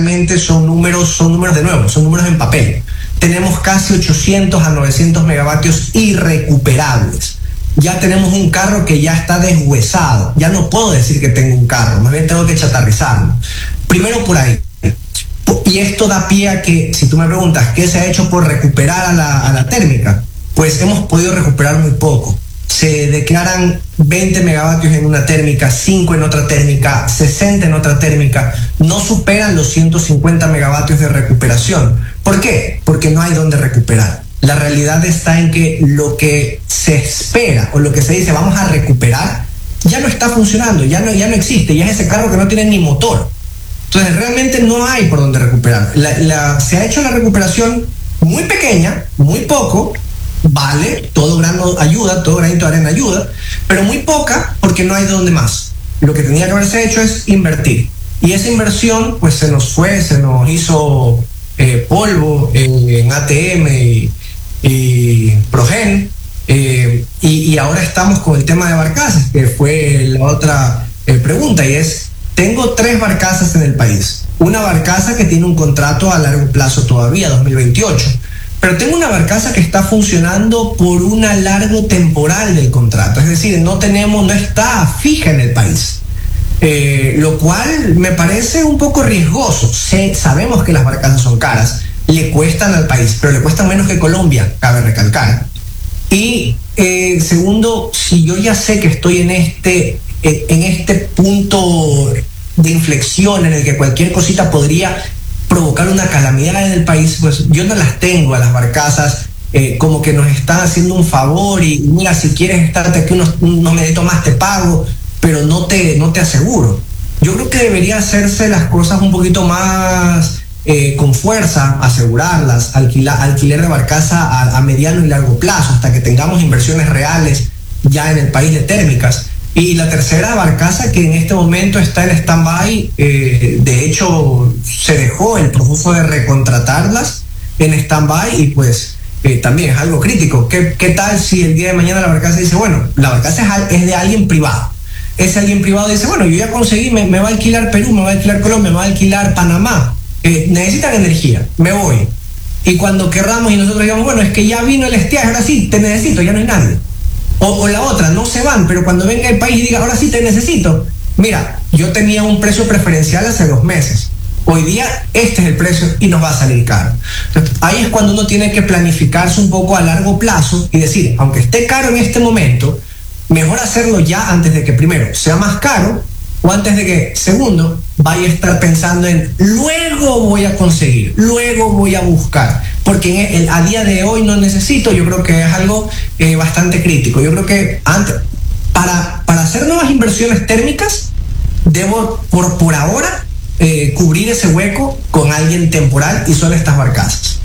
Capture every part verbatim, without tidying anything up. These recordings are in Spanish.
realmente son números, son números de nuevo, son números en papel. Tenemos casi ochocientos a novecientos megavatios irrecuperables. Ya tenemos un carro que ya está deshuesado. Ya no puedo decir que tengo un carro, más bien tengo que chatarrizarlo. Primero por ahí. Y esto da pie a que, si tú me preguntas, ¿qué se ha hecho por recuperar a la, a la térmica? Pues hemos podido recuperar muy poco. Se declaran veinte megavatios en una térmica, cinco en otra térmica, sesenta en otra térmica. No superan los ciento cincuenta megavatios de recuperación. ¿Por qué? Porque no hay dónde recuperar. La realidad está en que lo que se espera o lo que se dice vamos a recuperar ya no está funcionando, ya no, ya no existe, ya es ese carro que no tiene ni motor. Entonces realmente no hay por dónde recuperar. La, la, se ha hecho la recuperación muy pequeña, muy poco, vale, todo grano ayuda, todo granito de arena ayuda, pero muy poca porque no hay de dónde más. Lo que tenía que haberse hecho es invertir. Y esa inversión pues se nos fue, se nos hizo eh, polvo eh, en A T M y, y Progen, eh, y, y ahora estamos con el tema de barcazas, que fue la otra eh, pregunta, y es, tengo tres barcazas en el país. Una barcaza que tiene un contrato a largo plazo todavía, dos mil veintiocho. Pero tengo una barcaza que está funcionando por un largo temporal del contrato. Es decir, no tenemos, no está fija en el país. Eh, lo cual me parece un poco riesgoso. Sé, sabemos que las barcazas son caras, le cuestan al país, pero le cuestan menos que Colombia, cabe recalcar. Y eh, segundo, si yo ya sé que estoy en este... en este punto de inflexión en el que cualquier cosita podría provocar una calamidad en el país, pues yo no las tengo a las barcazas eh, como que nos están haciendo un favor y mira, si quieres estarte aquí unos, unos meditos más te pago, pero no te, no te aseguro. Yo creo que debería hacerse las cosas un poquito más eh, con fuerza, asegurarlas, alquilar, alquiler de barcaza a, a mediano y largo plazo hasta que tengamos inversiones reales ya en el país de térmicas. Y la tercera barcaza que en este momento está en stand-by, eh, de hecho se dejó el proceso de recontratarlas en stand-by y pues eh, también es algo crítico. ¿Qué, ¿Qué tal si el día de mañana la barcaza dice, bueno, la barcaza es, es de alguien privado? Ese alguien privado dice, bueno, yo ya conseguí, me, me va a alquilar Perú, me va a alquilar Colombia, me va a alquilar Panamá, eh, necesitan energía, me voy. Y cuando querramos y nosotros digamos, bueno, es que ya vino el estiaje, ahora sí, te necesito, ya no hay nadie. O, o la otra, no se van, pero cuando venga el país y diga, ahora sí te necesito. Mira, yo tenía un precio preferencial hace dos meses. Hoy día este es el precio y nos va a salir caro. Entonces, ahí es cuando uno tiene que planificarse un poco a largo plazo y decir, aunque esté caro en este momento, mejor hacerlo ya antes de que primero sea más caro o antes de que, segundo, vaya a estar pensando en luego voy a conseguir, luego voy a buscar, porque en el, a día de hoy no necesito. Yo creo que es algo eh, bastante crítico. Yo creo que antes, para, para hacer nuevas inversiones térmicas, debo por, por ahora eh, cubrir ese hueco con alguien temporal y son estas barcazas.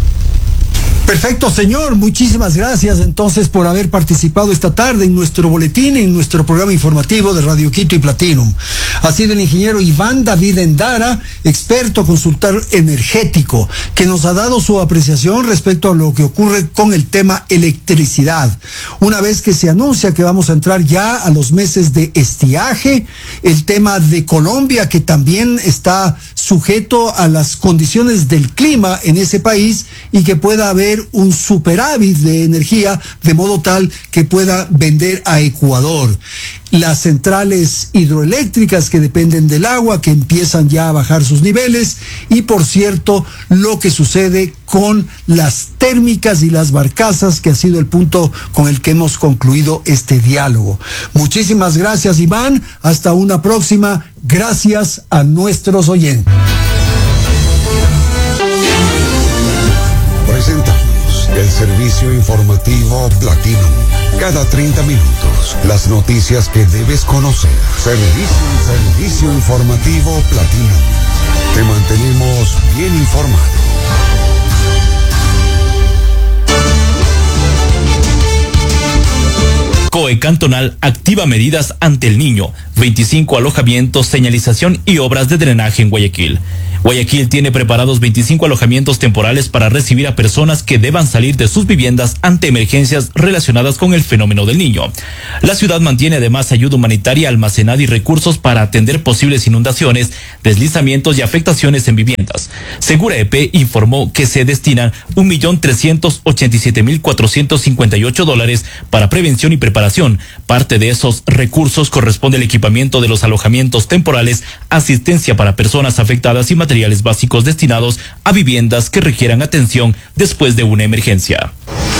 Perfecto, señor. Muchísimas gracias entonces por haber participado esta tarde en nuestro boletín, en nuestro programa informativo de Radio Quito y Platinum. Ha sido el ingeniero Iván David Endara, experto consultor energético, que nos ha dado su apreciación respecto a lo que ocurre con el tema electricidad. Una vez que se anuncia que vamos a entrar ya a los meses de estiaje, el tema de Colombia, que también está sujeto a las condiciones del clima en ese país y que pueda haber un superávit de energía de modo tal que pueda vender a Ecuador. Las centrales hidroeléctricas que dependen del agua, que empiezan ya a bajar sus niveles, y por cierto, lo que sucede con las térmicas y las barcazas, que ha sido el punto con el que hemos concluido este diálogo. Muchísimas gracias, Iván. Hasta una próxima. Gracias a nuestros oyentes. Presentamos el servicio informativo Platinum. Cada treinta minutos, las noticias que debes conocer. Servicio, servicio informativo Platinum. Te mantenemos bien informado. Con B O E cantonal activa medidas ante el niño, veinticinco alojamientos, señalización y obras de drenaje en Guayaquil. Guayaquil tiene preparados veinticinco alojamientos temporales para recibir a personas que deban salir de sus viviendas ante emergencias relacionadas con el fenómeno del niño. La ciudad mantiene además ayuda humanitaria almacenada y recursos para atender posibles inundaciones, deslizamientos y afectaciones en viviendas. Segura E P informó que se destinan un millón trescientos ochenta y siete mil cuatrocientos cincuenta y ocho dólares para prevención y preparación. Parte de esos recursos corresponde al equipamiento de los alojamientos temporales, asistencia para personas afectadas y materiales básicos destinados a viviendas que requieran atención después de una emergencia.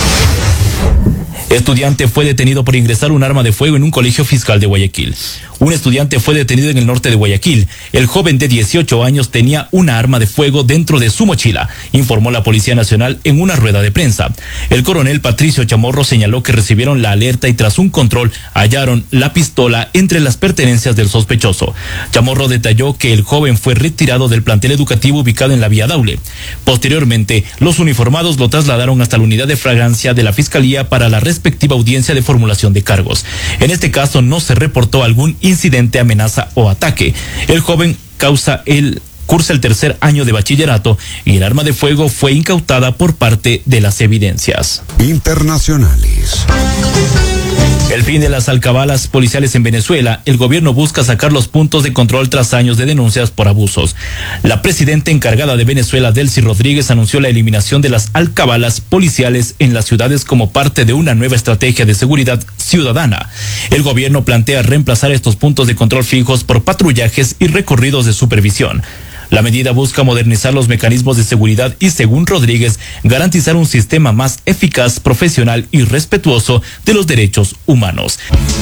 Estudiante fue detenido por ingresar un arma de fuego en un colegio fiscal de Guayaquil. Un estudiante fue detenido en el norte de Guayaquil. El joven de dieciocho años tenía una arma de fuego dentro de su mochila, informó la Policía Nacional en una rueda de prensa. El coronel Patricio Chamorro señaló que recibieron la alerta y tras un control hallaron la pistola entre las pertenencias del sospechoso. Chamorro detalló que el joven fue retirado del plantel educativo ubicado en la vía Daule. Posteriormente, los uniformados lo trasladaron hasta la unidad de flagrancia de la Fiscalía para la respectiva audiencia de formulación de cargos. En este caso no se reportó algún incidente, amenaza o ataque. El joven causa el cursa el tercer año de bachillerato y el arma de fuego fue incautada por parte de las evidencias internacionales. El fin de las alcabalas policiales en Venezuela. El gobierno busca sacar los puntos de control tras años de denuncias por abusos. La presidenta encargada de Venezuela, Delcy Rodríguez, anunció la eliminación de las alcabalas policiales en las ciudades como parte de una nueva estrategia de seguridad ciudadana. El gobierno plantea reemplazar estos puntos de control fijos por patrullajes y recorridos de supervisión. La medida busca modernizar los mecanismos de seguridad y, según Rodríguez, garantizar un sistema más eficaz, profesional y respetuoso de los derechos humanos.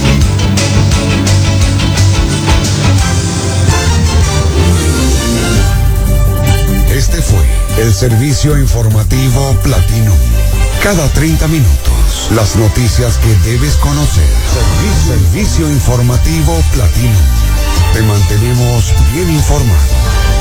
Este fue el servicio informativo Platinum. Cada treinta minutos, las noticias que debes conocer. Servicio, servicio informativo Platinum. Te mantenemos bien informado.